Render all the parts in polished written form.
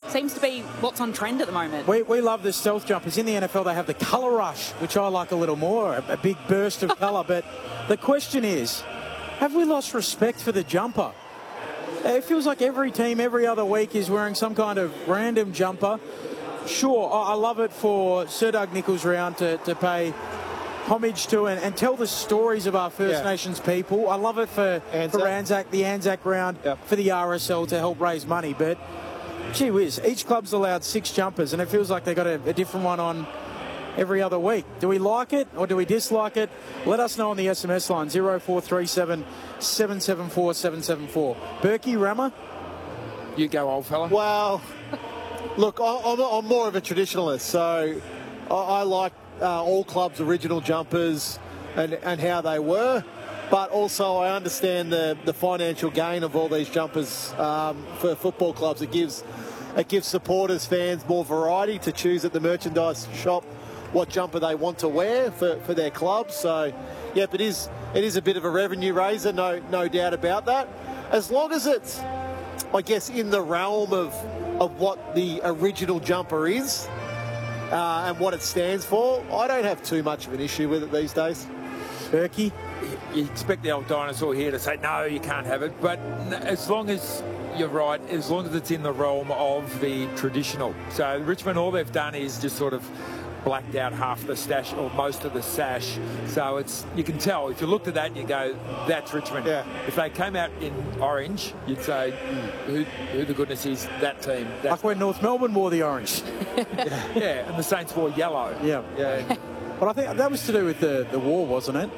seems to be what's on trend at the moment. We love the stealth jumpers. In the NFL, they have the colour rush, which I like a little more, a big burst of colour. But the question is, have we lost respect for the jumper? It feels like every team every other week is wearing some kind of random jumper. Sure, I love it for Sir Doug Nicholls round to pay homage to and tell the stories of our First Nations people. I love it for Anzac, the Anzac round, for the RSL to help raise money. But, gee whiz, each club's allowed 6 jumpers, and it feels like they got a different one on every other week. Do we like it or do we dislike it? Let us know on the SMS line, 0437 774 774. Berkey, Rammer? You go, old fella. Well, look, I'm more of a traditionalist, so I like all clubs' original jumpers and how they were, but also I understand the financial gain of all these jumpers for football clubs. It gives supporters, fans more variety to choose at the merchandise shop what jumper they want to wear for their club. So, yep, it is a bit of a revenue raiser, no doubt about that. As long as it's, I guess, in the realm of what the original jumper is and what it stands for, I don't have too much of an issue with it these days. Berkey? You expect the old dinosaur here to say, no, you can't have it. But as long as you're right, as long as it's in the realm of the traditional. So Richmond, all they've done is just sort of blacked out half the stash or most of the sash. So it's, you can tell, if you looked at that and you go, that's Richmond. Yeah. If they came out in orange, you'd say, who the goodness is that team? That's Like when North Melbourne wore the orange. yeah, and the Saints wore yellow. Yeah. But I think that was to do with the war, wasn't it?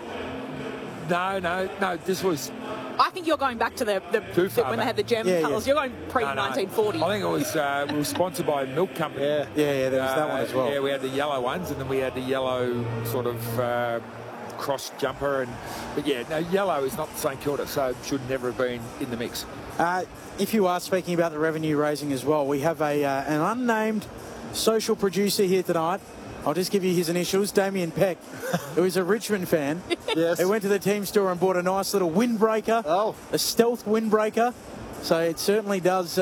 No, this was... I think you're going back to when they had the gem colours. You're going pre-1940. I think it was we were sponsored by a milk company. Yeah, there was that one as well. Yeah, we had the yellow ones, and then we had the yellow sort of cross jumper. But yeah, no, yellow is not St Kilda, so it should never have been in the mix. If you are speaking about the revenue raising as well, we have an unnamed social producer here tonight. I'll just give you his initials, Damien Peck, who is a Richmond fan. Yes. Who went to the team store and bought a nice little windbreaker, a stealth windbreaker. So it certainly does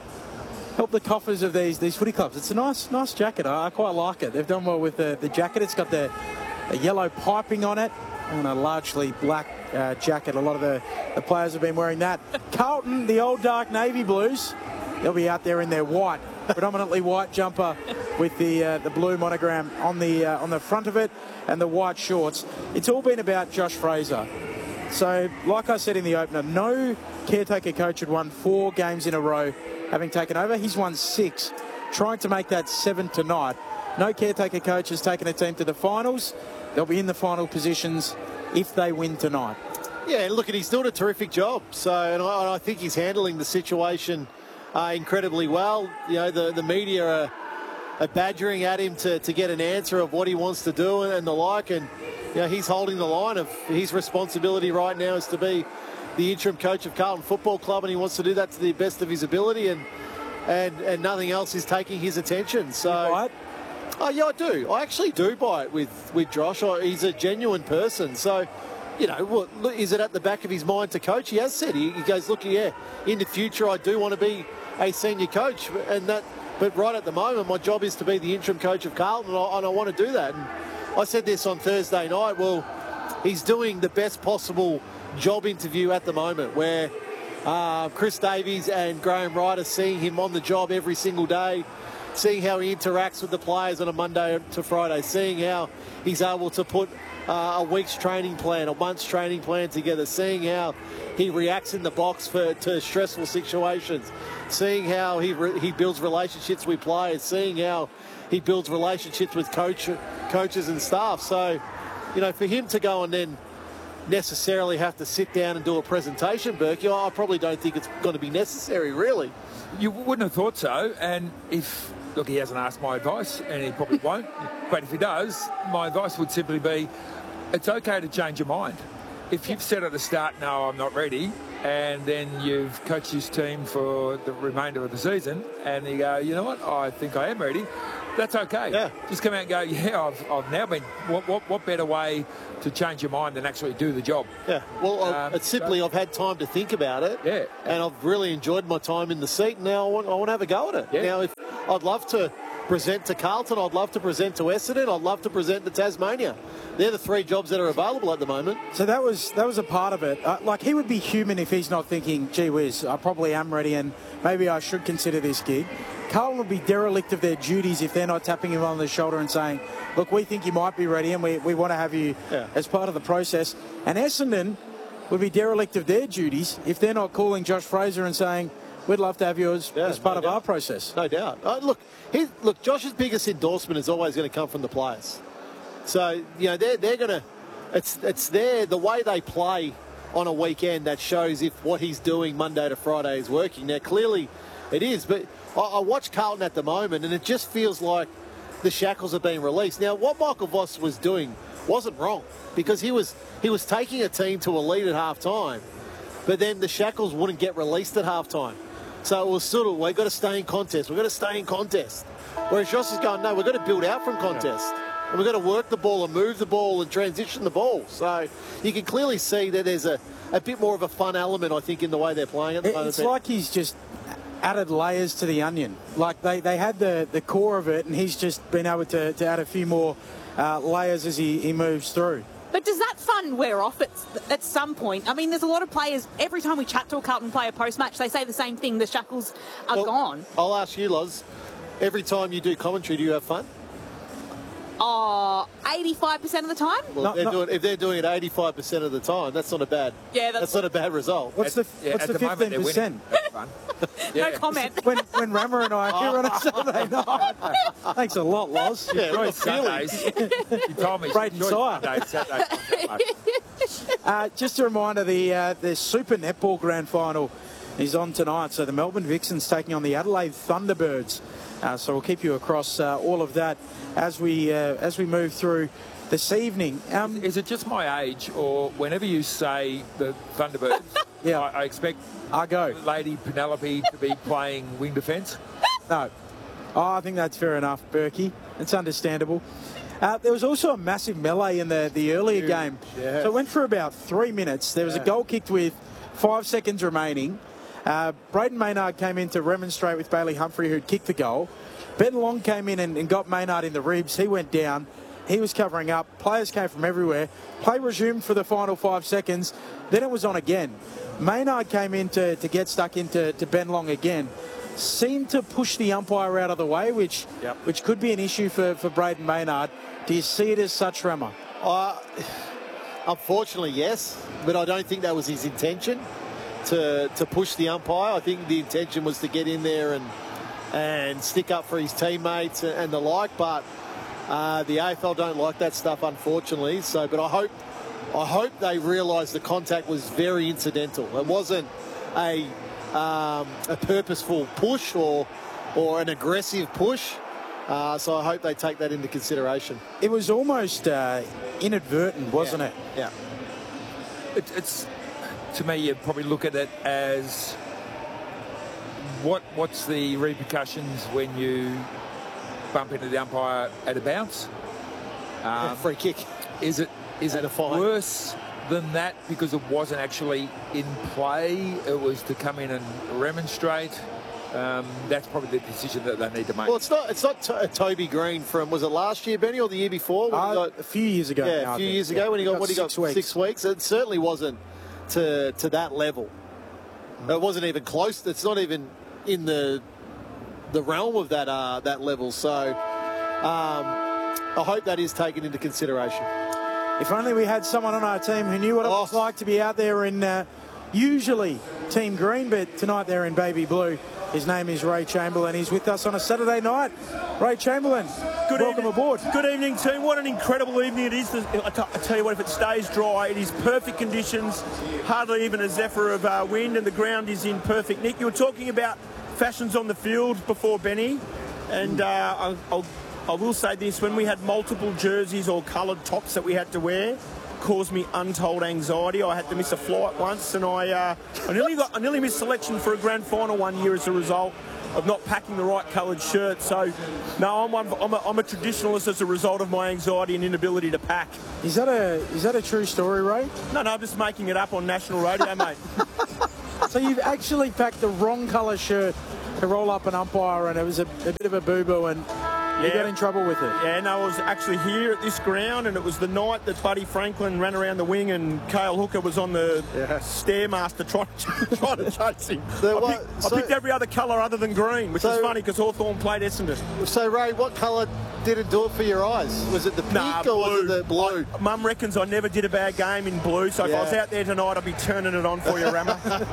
help the coffers of these footy clubs. It's a nice jacket. I quite like it. They've done well with the jacket. It's got the yellow piping on it and a largely black jacket. A lot of the players have been wearing that. Carlton, the old dark navy blues, they'll be out there in their white, predominantly white jumper with the blue monogram on the front of it and the white shorts. It's all been about Josh Fraser. So, like I said in the opener, no caretaker coach had won 4 games in a row having taken over. He's won 6, trying to make that 7 tonight. No caretaker coach has taken a team to the finals. They'll be in the final positions if they win tonight. Yeah, look, he's doing a terrific job. So, and I think he's handling the situation incredibly well. You know, the media are badgering at him to get an answer of what he wants to do and the like, and you know, he's holding the line of his responsibility right now is to be the interim coach of Carlton Football Club, and he wants to do that to the best of his ability, and nothing else is taking his attention. So, you buy it? Oh yeah, I do. I actually do buy it with Josh. He's a genuine person. So, you know, is it at the back of his mind to coach? He has said he goes, look, yeah, in the future I do want to be a senior coach, but right at the moment, my job is to be the interim coach of Carlton, and I want to do that. And I said this on Thursday night. Well, he's doing the best possible job interview at the moment, where Chris Davies and Graham Wright are seeing him on the job every single day, seeing how he interacts with the players on a Monday to Friday, seeing how he's able to put a week's training plan, a month's training plan together, seeing how he reacts in the box to stressful situations, seeing how he builds relationships with players, seeing how he builds relationships with coaches and staff. So, you know, for him to go and then necessarily have to sit down and do a presentation, Burke, I probably don't think it's going to be necessary, really. You wouldn't have thought so, and look, he hasn't asked my advice, and he probably won't, but if he does, my advice would simply be, it's okay to change your mind. If you've said at the start, no, I'm not ready, and then you've coached his team for the remainder of the season, and you go, you know what, I think I am ready, that's okay. Yeah. Just come out and go, yeah, I've now been... What better way to change your mind than actually do the job? Yeah. Well, it's simply I've had time to think about it. Yeah. And I've really enjoyed my time in the seat. Now I want to have a go at it. Yeah. Now, if I'd love to present to Carlton, I'd love to present to Essendon, I'd love to present to Tasmania. They're the 3 jobs that are available at the moment. So that was a part of it. Like, he would be human if he's not thinking, gee whiz, I probably am ready and maybe I should consider this gig. Carlton would be derelict of their duties if they're not tapping him on the shoulder and saying, look, we think you might be ready and we want to have you as part of the process. And Essendon would be derelict of their duties if they're not calling Josh Fraser and saying, we'd love to have you as part of our process. No doubt. Look, Josh's biggest endorsement is always going to come from the players. So, you know, they're going to... It's the way they play on a weekend that shows if what he's doing Monday to Friday is working. Now, clearly it is, but I watch Carlton at the moment and it just feels like the shackles are being released. Now, what Michael Voss was doing wasn't wrong because he was taking a team to a lead at half-time, but then the shackles wouldn't get released at half-time. So it was sort of, we've got to stay in contest. We've got to stay in contest. Whereas Josh is going, no, we've got to build out from contest. And we've got to work the ball and move the ball and transition the ball. So you can clearly see that there's a bit more of a fun element, I think, in the way they're playing at the moment. It's like he's just added layers to the onion. Like they had the core of it and he's just been able to add a few more layers as he moves through. But does that fun wear off at some point? I mean, there's a lot of players, every time we chat to a Carlton player post-match, they say the same thing, the shackles are gone. I'll ask you, Loz, every time you do commentary, do you have fun? 85% of the time? Well, if they're doing it 85% of the time, that's not a bad. Yeah, that's not a bad result. What's the 15%? That's fun. No comment. When Rammer and I are here on a Saturday night. Thanks a lot, Loz. Yeah, Enjoy Sundays. You told me. Braden Sire. Just a reminder, the Super Netball Grand Final is on tonight. So the Melbourne Vixens taking on the Adelaide Thunderbirds. So we'll keep you across all of that as we move through this evening. Is it just my age, or whenever you say the Thunderbirds, I expect Lady Penelope to be playing wing defence? No. I think that's fair enough, Berkey. It's understandable. There was also a massive melee in the earlier game. Yes. So it went for about 3 minutes. There was a goal kicked with 5 seconds remaining. Braden Maynard came in to remonstrate with Bailey Humphrey, who'd kicked the goal. Ben Long came in and got Maynard in the ribs. He went down. He was covering up. Players came from everywhere. Play resumed for the final 5 seconds. Then it was on again. Maynard came in to get stuck into Ben Long again. Seemed to push the umpire out of the way, which could be an issue for Braden Maynard. Do you see it as such, Rammer? Unfortunately, yes, but I don't think that was his intention to push the umpire. I think the intention was to get in there and stick up for his teammates and the like, but the AFL don't like that stuff, unfortunately. So, but I hope they realise the contact was very incidental. It wasn't a purposeful push or an aggressive push. So I hope they take that into consideration. It was almost inadvertent, wasn't it? Yeah. It's to me, you'd probably look at it as what's the repercussions when you bump into the umpire at a bounce? Free kick. Is it worse than that because it wasn't actually in play? It was to come in and remonstrate. That's probably the decision that they need to make. Well, it's not Toby Green from, was it last year, Benny, or the year before? A few years ago. Yeah, a few years ago when he got 6 weeks. It certainly wasn't to that level. It wasn't even close. It's not even in the realm of that level. So I hope that is taken into consideration. If only we had someone on our team who knew what it was like to be out there in usually Team Green, but tonight they're in Baby Blue. His name is Ray Chamberlain. He's with us on a Saturday night. Ray Chamberlain, welcome aboard. Good evening, team. What an incredible evening it is. I tell you what, if it stays dry, it is perfect conditions, hardly even a zephyr of wind, and the ground is in perfect nick. You were talking about fashions on the field before, Benny, and I will say this, when we had multiple jerseys or coloured tops that we had to wear, caused me untold anxiety. I had to miss a flight once, and I nearly missed selection for a grand final one year as a result of not packing the right coloured shirt. So, no, I'm a traditionalist as a result of my anxiety and inability to pack. Is that a true story, Ray? No, I'm just making it up on national radio, mate. So you've actually packed the wrong colour shirt to roll up an umpire, and it was a bit of a boo-boo, and you got in trouble with it. Yeah, no, I was actually here at this ground, and it was the night that Buddy Franklin ran around the wing and Cale Hooker was on the Stairmaster trying to chase him. I picked every other colour other than green, which is funny because Hawthorn played Essendon. So, Ray, what colour didn't do it for your eyes? Was it the pink or was it the blue? Mum reckons I never did a bad game in blue, so if I was out there tonight, I'd be turning it on for you, Rammer.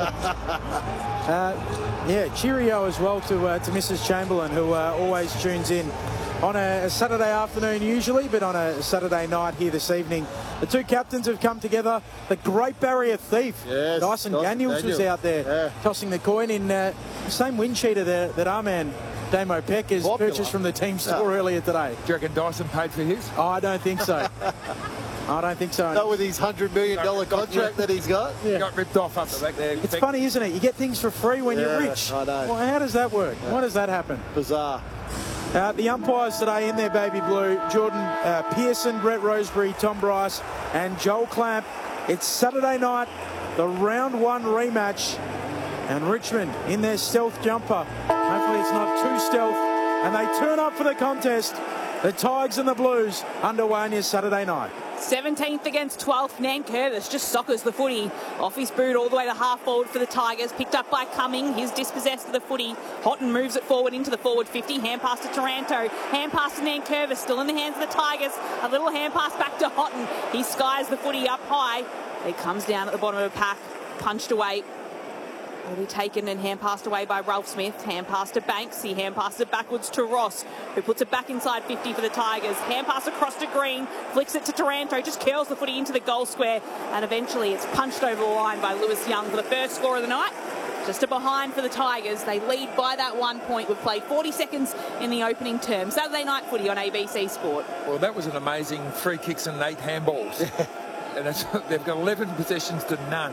Cheerio as well to Mrs. Chamberlain, who always tunes in on a Saturday afternoon usually, but on a Saturday night here this evening. The two captains have come together. The Great Barrier Thief, Dyson Daniels was out there tossing the coin in the same wind cheater that our man Damo Peck has purchased from the team store earlier today. Do you reckon Dyson paid for his? Oh, I don't think so. I don't think so. Not with his $100 million contract that he's got. Yeah. Got ripped off up the back there. It's funny, isn't it? You get things for free when you're rich. I know. Well, how does that work? Why does that happen? Bizarre. The umpires today in their baby blue, Jordan Pearson, Brett Roseberry, Tom Bryce and Joel Clamp. It's Saturday night, the round one rematch, and Richmond in their stealth jumper. Hopefully it's not too stealth, and they turn up for the contest. The Tigers and the Blues underway on your Saturday night. 17th against 12th, Nankervis just soccers the footy off his boot all the way to half forward for the Tigers. Picked up by Cumming. He's dispossessed of the footy. Houghton moves it forward into the forward 50. Hand pass to Taranto. Hand pass to Nankervis. Still in the hands of the Tigers. A little hand pass back to Houghton. He skies the footy up high. It comes down at the bottom of the pack. Punched away. Will be taken and hand passed away by Ralph Smith. Hand pass to Banks. He hand passes it backwards to Ross, who puts it back inside 50 for the Tigers. Hand pass across to Green. Flicks it to Taranto. Just curls the footy into the goal square. And eventually it's punched over the line by Lewis Young for the first score of the night. Just a behind for the Tigers. They lead by that 1 point. We've played 40 seconds in the opening term. Saturday night footy on ABC Sport. Well, that was an amazing 3 kicks and 8 handballs. And they've got 11 possessions to none.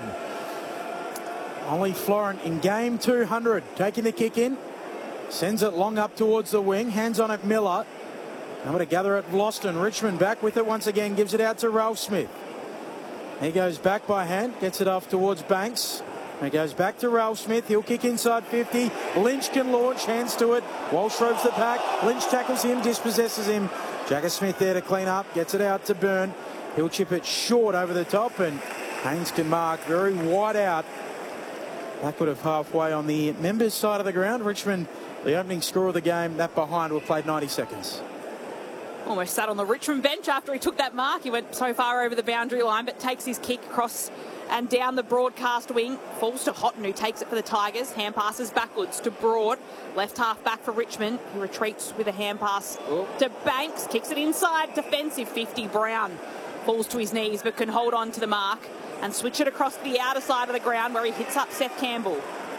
Ollie Florent in game 200, taking the kick in. Sends it long up towards the wing. Hands on it, Miller. Now to gather it, Vlauston. Richmond back with it once again. Gives it out to Ralph Smith. He goes back by hand. Gets it off towards Banks. He goes back to Ralph Smith. He'll kick inside 50. Lynch can launch. Hands to it. Walsh ropes the pack. Lynch tackles him. Dispossesses him. Jagger Smith there to clean up. Gets it out to Byrne. He'll chip it short over the top. And Haynes can mark very wide out. Backward of halfway on the members' side of the ground. Richmond, the opening score of the game, that behind, will play 90 seconds. Almost sat on the Richmond bench after he took that mark. He went so far over the boundary line, but takes his kick across and down the broadcast wing. Falls to Houghton, who takes it for the Tigers. Hand passes backwards to Broad. Left half back for Richmond. He retreats with a hand pass to Banks. Kicks it inside. Defensive 50. Brown falls to his knees, but can hold on to the mark and switch it across to the outer side of the ground where he hits up Seth Campbell.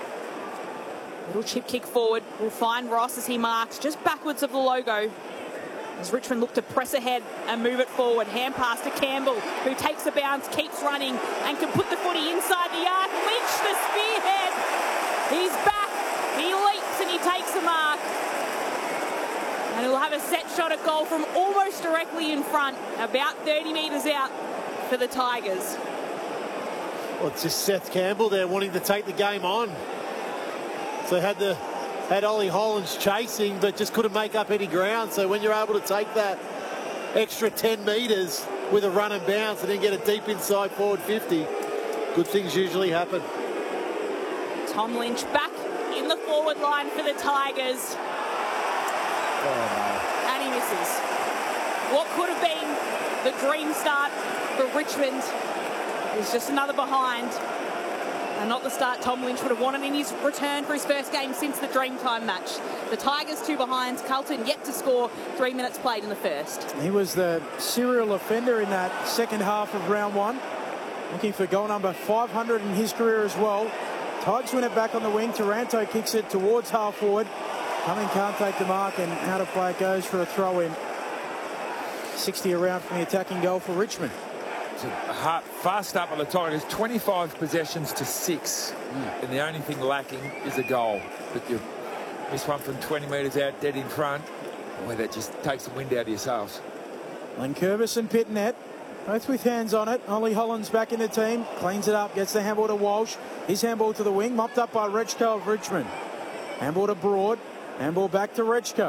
Little chip kick forward. Will find Ross as he marks just backwards of the logo. As Richmond look to press ahead and move it forward. Hand pass to Campbell, who takes the bounce, keeps running and can put the footy inside the arc. Lynch the spearhead. He's back. He leaps and he takes the mark. And he'll have a set shot at goal from almost directly in front, about 30 metres out for the Tigers. Well, it's just Seth Campbell there wanting to take the game on. So had Ollie Hollands chasing, but just couldn't make up any ground. So when you're able to take that extra 10 metres with a run and bounce and then get it deep inside forward 50, good things usually happen. Tom Lynch back in the forward line for the Tigers. And he misses. What could have been the dream start for Richmond is just another behind, and not the start Tom Lynch would have wanted in his return for his first game since the Dreamtime match. The Tigers 2 behinds. Carlton yet to score. 3 minutes played in the first. He was the serial offender in that second half of round one, looking for goal number 500 in his career as well. Tigers win it back on the wing. Taranto kicks it towards half forward. Cumming can't take the mark, and out of play it goes for a throw in. 60 around from the attacking goal for Richmond. Fast up on the Tigers, 25 possessions to 6, and the only thing lacking is a goal. But Miss one from 20 metres out, dead in front. Boy, that just takes the wind out of your sails. And Curvis and Pitnet, both with hands on it. Ollie Holland's back in the team, cleans it up, gets the handball to Walsh. His handball to the wing, mopped up by Rechko of Richmond. Handball to Broad, handball back to Rechko.